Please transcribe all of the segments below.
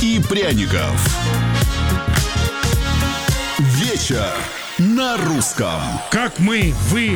и пряников. Вечер на русском. Как мы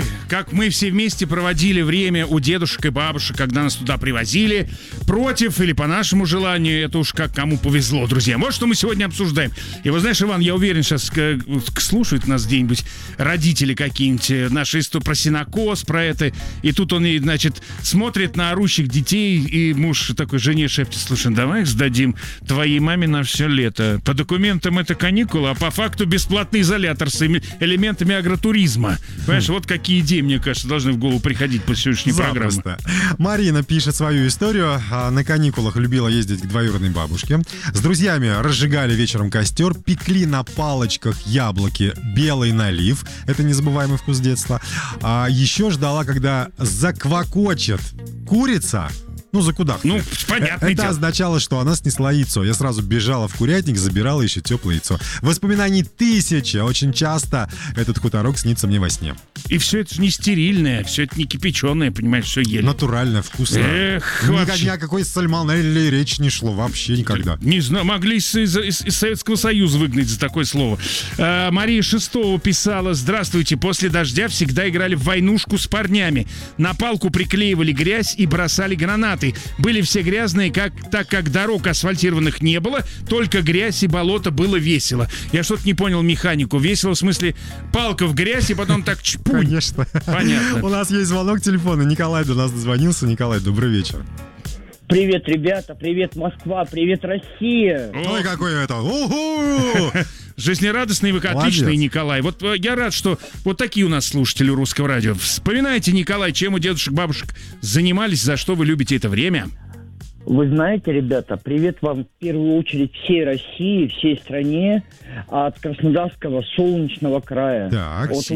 все вместе проводили время у дедушек и бабушек, когда нас туда привозили, против или по нашему желанию, это уж как кому повезло, друзья. Вот что мы сегодня обсуждаем. И вы знаешь, Иван, я уверен, сейчас слушают нас где-нибудь родители какие-нибудь, наши про сенокос, про это, и тут он, значит, смотрит на орущих детей, и муж такой жене шепчет: слушай, давай их сдадим твоей маме на все лето. По документам это каникулы, а по факту бесплатный изолятор с элементами агротуризма. Понимаешь, вот какие идеи, мне кажется, должны в голову приходить по сегодняшней программе. Марина пишет свою историю. На каникулах любила ездить к двоюродной бабушке. С друзьями разжигали вечером костер, пекли на палочках яблоки, белый налив. Это незабываемый вкус детства. А еще ждала, когда заквакочет курица. Закудахтает. Понятно. Это означало, что она снесла яйцо. Я сразу бежала в курятник, забирала еще теплое яйцо. Воспоминаний тысячи. Очень часто этот хуторок снится мне во сне. И все это же не стерильное, все это не кипяченое, понимаешь, все ели. Натурально, вкусно. Ни о какой сальмонелле речь не шло вообще никогда. Не знаю, могли из Советского Союза выгнать за такое слово. Мария Шестова писала: здравствуйте, после дождя всегда играли в войнушку с парнями. На палку приклеивали грязь и бросали гранаты. Были все грязные, так как дорог асфальтированных не было, только грязь и болото, было весело. Я что-то не понял механику. Весело в смысле палка в грязь и потом так чпунь. Конечно. Понятно. У нас есть звонок телефона. Николай до нас дозвонился. Николай, добрый вечер. Привет, ребята, привет, Москва, привет, Россия. Ой, какой это! Уху! Жизнерадостный вы, отличный, Николай. Вот я рад, что вот такие у нас слушатели Русского радио. Вспоминайте, Николай, чем у дедушек, бабушек занимались, за что вы любите это время? Вы знаете, ребята, привет вам в первую очередь всей России, всей стране, от Краснодарского солнечного края. Так, вот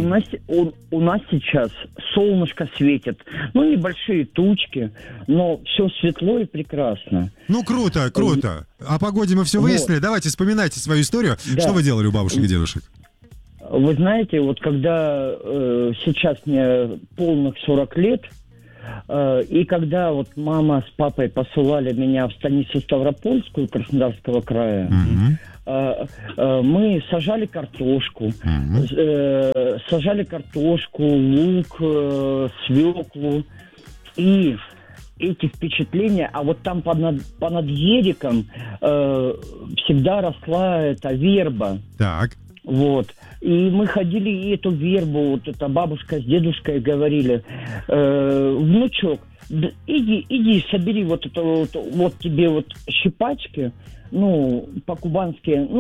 у нас сейчас солнышко светит, небольшие тучки, но все светло и прекрасно. Круто. О погоде мы все выяснили. Вот. Давайте вспоминайте свою историю. Да. Что вы делали у бабушек и дедушек? Вы знаете, вот когда сейчас мне полных 40 лет, и когда вот мама с папой посылали меня в станицу Ставропольскую Краснодарского края, мы сажали картошку, лук, свеклу. И эти впечатления, а вот там понад ериком всегда росла эта верба. Так. Вот. И мы ходили и эту вербу, вот эта бабушка с дедушкой говорили: внучок, иди, собери вот это вот тебе вот щипачки, по-кубански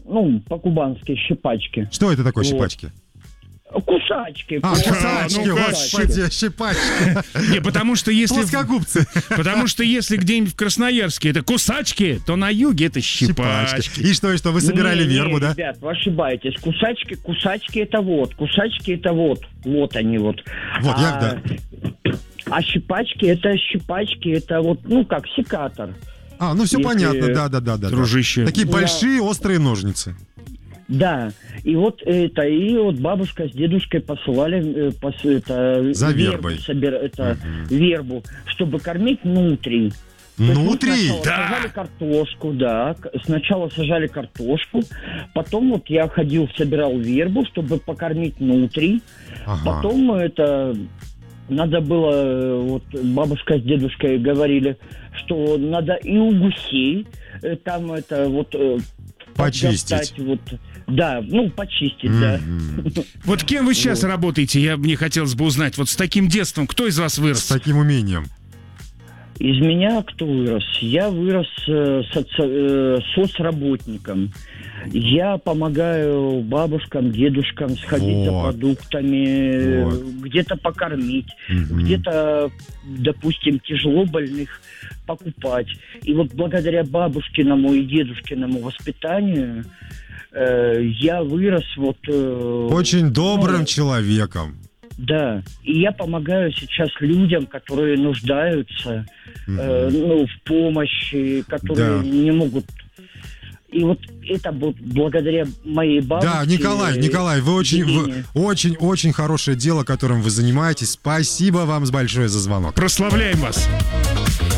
щипачки. Что это такое щипачки? Кусачки. Господи, щипачки. Не, потому что если... Плоскогубцы. Потому что если где-нибудь в Красноярске это кусачки, то на юге это щипачки. И что, вы собирали вербу, да? Ребят, вы ошибаетесь. Кусачки это вот. Кусачки это вот. Вот они вот. Вот, да. А щипачки это вот, как секатор. Все понятно, да. Дружище. Такие большие острые ножницы. Да, и вот бабушка с дедушкой посылали за вербой. Вербу, чтобы кормить внутри. Внутри? Сажали картошку, да. Сначала сажали картошку, потом вот я ходил, собирал вербу, чтобы покормить внутри. Потом надо было, вот бабушка с дедушкой говорили, что надо и у гусей там почистить. Почистить, да. Вот кем вы сейчас работаете? Мне хотелось бы узнать. Вот с таким детством кто из вас вырос? С таким умением. Из меня кто вырос? Я вырос соцработником. Я помогаю бабушкам, дедушкам сходить за продуктами, где-то покормить, где-то, допустим, тяжело больных покупать. И вот благодаря бабушкиному и дедушкиному воспитанию я вырос очень добрым человеком. Да, и я помогаю сейчас людям, которые нуждаются в помощи, которые не могут. И вот это благодаря моей бабушке. Да, Николай, вы очень хорошее дело, которым вы занимаетесь. Спасибо вам большое за звонок. Прославляем вас.